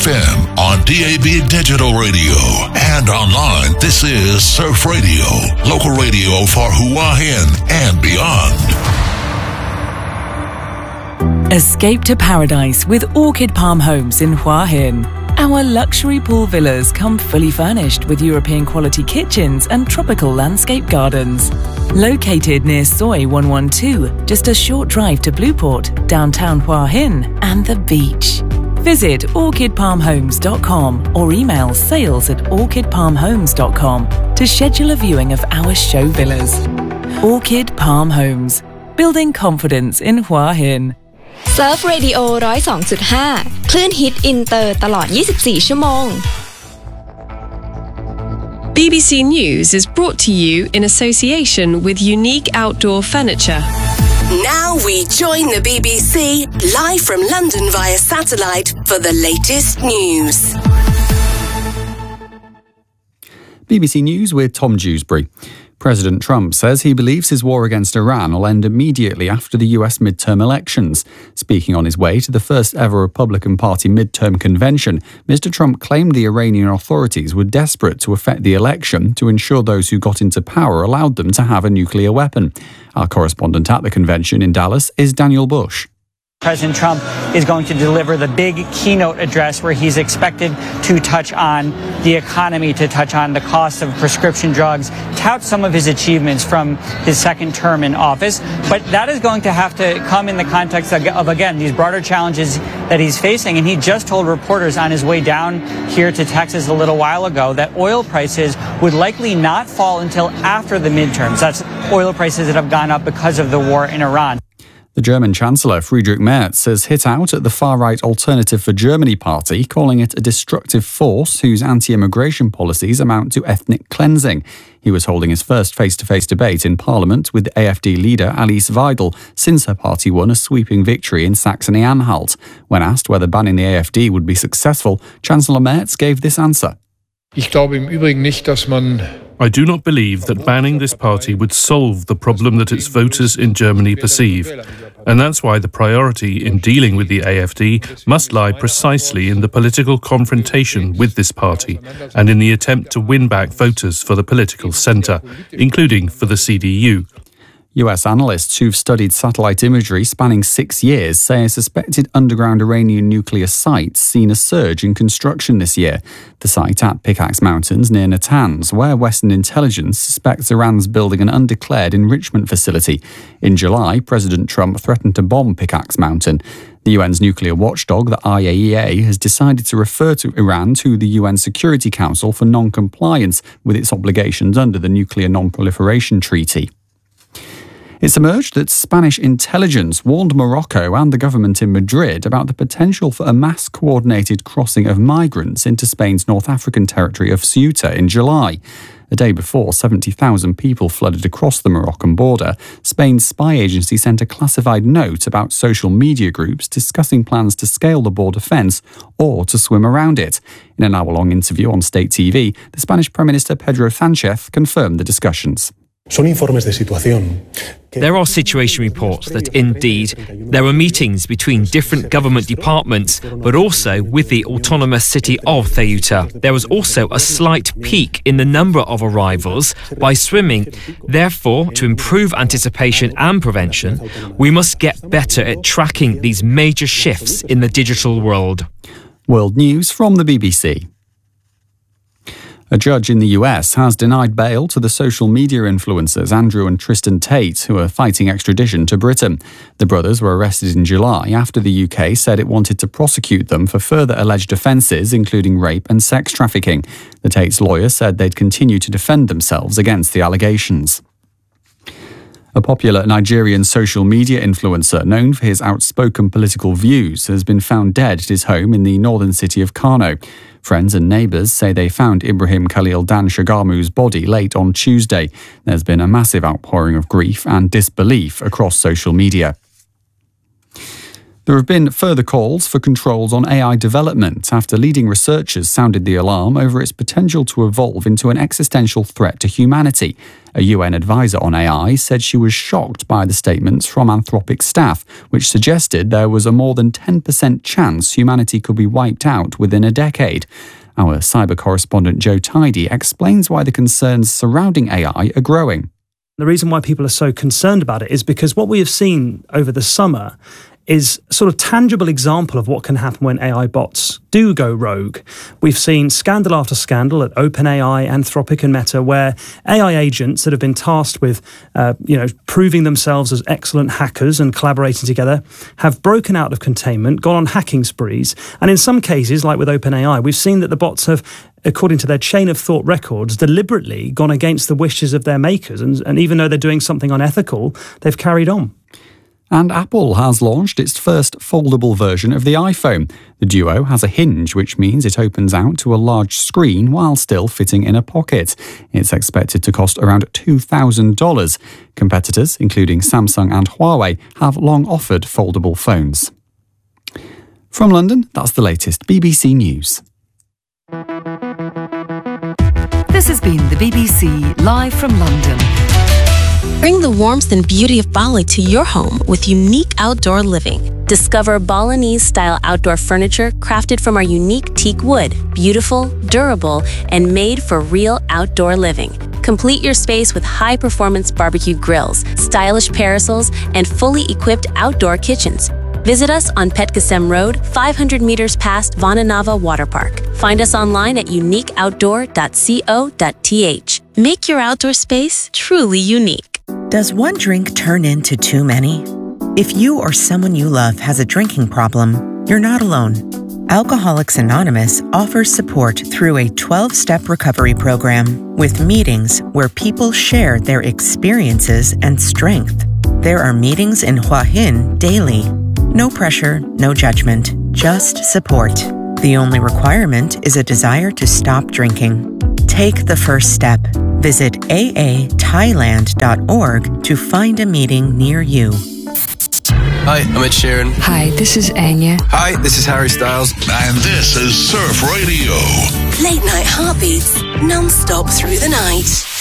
FM on DAB Digital Radio and online. This is Surf Radio, local radio for Hua Hin and beyond. Escape to paradise with Orchid Palm Homes in Hua Hin. Our luxury pool villas come fully furnished with European quality kitchens and tropical landscape gardens. Located near Soi 112, just a short drive to Blueport, downtown Hua Hin, and the beach. Visit orchidpalmhomes.com or email sales@orchidpalmhomes.com to schedule a viewing of our show villas. Orchid Palm Homes, building confidence in Hua Hin. Surf Radio 102.5 คลื่นฮิตอินเตอร์ตลอด 24 ชั่วโมง BBC News is brought to you in association with Unique Outdoor Furniture. Now we join the BBC live from London via satellite for the latest news. BBC News with Tom Dewsbury. President Trump says he believes his war against Iran will end immediately after the US midterm elections. Speaking on his way to the first ever Republican Party midterm convention, Mr. Trump claimed the Iranian authorities were desperate to affect the election to ensure those who got into power allowed them to have a nuclear weapon. Our correspondent at the convention in Dallas is Daniel Bush. President Trump is going to deliver the big keynote address where he's expected to touch on the economy, to touch on the cost of prescription drugs, tout some of his achievements from his second term in office. But that is going to have to come in the context of again, these broader challenges that he's facing. And he just told reporters on his way down here to Texas a little while ago that oil prices would likely not fall until after the midterms. That's oil prices that have gone up because of the war in Iran. The German Chancellor Friedrich Merz has hit out at the far-right Alternative for Germany party, calling it a destructive force whose anti-immigration policies amount to ethnic cleansing. He was holding his first face-to-face debate in Parliament with the AfD leader Alice Weidel since her party won a sweeping victory in Saxony-Anhalt. When asked whether banning the AfD would be successful, Chancellor Merz gave this answer. Ich glaube im Übrigen nicht, dass man I do not believe that banning this party would solve the problem that its voters in Germany perceive. And that's why the priority in dealing with the AfD must lie precisely in the political confrontation with this party and in the attempt to win back voters for the political centre, including for the CDU. US analysts who've studied satellite imagery spanning 6 years say a suspected underground Iranian nuclear site's seen a surge in construction this year. The site at Pickaxe Mountains near Natanz, where Western intelligence suspects Iran's building an undeclared enrichment facility. In July, President Trump threatened to bomb Pickaxe Mountain. The UN's nuclear watchdog, the IAEA, has decided to refer to Iran to the UN Security Council for non-compliance with its obligations under the Nuclear Non-Proliferation Treaty. It's emerged that Spanish intelligence warned Morocco and the government in Madrid about the potential for a mass-coordinated crossing of migrants into Spain's North African territory of Ceuta in July. A day before 70,000 people flooded across the Moroccan border, Spain's spy agency sent a classified note about social media groups discussing plans to scale the border fence or to swim around it. In an hour-long interview on state TV, the Spanish Prime Minister Pedro Sánchez confirmed the discussions. There are situation reports that indeed there were meetings between different government departments, but also with the autonomous city of Ceuta. There was also a slight peak in the number of arrivals by swimming. Therefore, to improve anticipation and prevention, we must get better at tracking these major shifts in the digital world. World News from the BBC. A judge in the US has denied bail to the social media influencers Andrew and Tristan Tate, who are fighting extradition to Britain. The brothers were arrested in July after the UK said it wanted to prosecute them for further alleged offences, including rape and sex trafficking. The Tates' lawyer said they'd continue to defend themselves against the allegations. A popular Nigerian social media influencer known for his outspoken political views has been found dead at his home in the northern city of Kano. Friends and neighbours say they found Ibrahim Khalil Dan Shagamu's body late on Tuesday. There's been a massive outpouring of grief and disbelief across social media. There have been further calls for controls on AI development after leading researchers sounded the alarm over its potential to evolve into an existential threat to humanity. A UN advisor on AI said she was shocked by the statements from Anthropic staff, which suggested there was a more than 10% chance humanity could be wiped out within a decade. Our cyber correspondent Joe Tidy explains why the concerns surrounding AI are growing. The reason why people are so concerned about it is because what we have seen over the summer is a sort of tangible example of what can happen when AI bots do go rogue. We've seen scandal after scandal at OpenAI, Anthropic and Meta, where AI agents that have been tasked with proving themselves as excellent hackers and collaborating together have broken out of containment, gone on hacking sprees, and in some cases, like with OpenAI, we've seen that the bots have, according to their chain of thought records, deliberately gone against the wishes of their makers, and even though they're doing something unethical, they've carried on. And Apple has launched its first foldable version of the iPhone. The Duo has a hinge, which means it opens out to a large screen while still fitting in a pocket. It's expected to cost around $2,000. Competitors, including Samsung and Huawei, have long offered foldable phones. From London, that's the latest BBC News. This has been the BBC Live from London. Bring the warmth and beauty of Bali to your home with unique outdoor living. Discover Balinese-style outdoor furniture crafted from our unique teak wood, beautiful, durable, and made for real outdoor living. Complete your space with high-performance barbecue grills, stylish parasols, and fully equipped outdoor kitchens. Visit us on Petkasem Road, 500 meters past Vananava Water Park. Find us online at uniqueoutdoor.co.th. Make your outdoor space truly unique. Does one drink turn into too many? If you or someone you love has a drinking problem, you're not alone. Alcoholics Anonymous offers support through a 12-step recovery program with meetings where people share their experiences and strength. There are meetings in Hua Hin daily. No pressure, no judgment, just support. The only requirement is a desire to stop drinking. Take the first step. Visit aathailand.org to find a meeting near you. Hi, I'm Ed Sheeran. Hi, this is Enya. Hi, this is Harry Styles. And this is Surf Radio. Late night heartbeats, non-stop through the night.